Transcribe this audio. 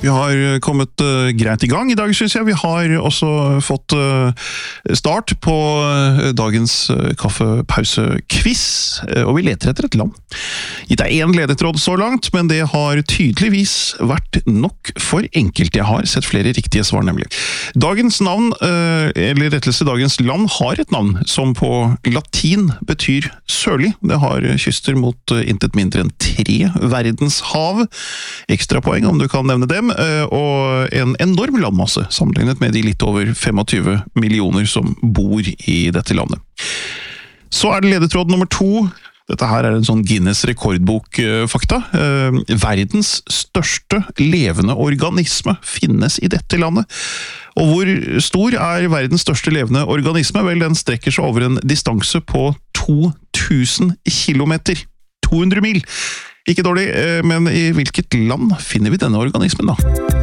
Vi har kommet greit i gang I dag, synes jeg. Vi har også fått start på dagens kaffepause-quiz, og vi leter etter et land. Gitt deg en ledetråd så langt, men det har tydeligvis vært nok for enkelt. Jeg har sett flere riktige svar, nemlig. Dagens navn, eller rettelse dagens land, har et navn som på latin betyr sørlig. Det har kyster mot intet mindre enn 3 verdenshav. Ekstra poeng om du kan nevne dem, og en enorm landmasse sammenlignet med de litt over 25 millioner som bor I dette landet. Så det ledetråd nummer 2. Dette her en sånn Guinness rekordbok-fakta. Verdens største levende organisme finnes I dette landet. Og hvor stor verdens største levende organisme? Vel, den strekker seg over en distanse på 2000 kilometer. 200 mil. Ikke dårlig, men I hvilket land finner vi denne organismen da?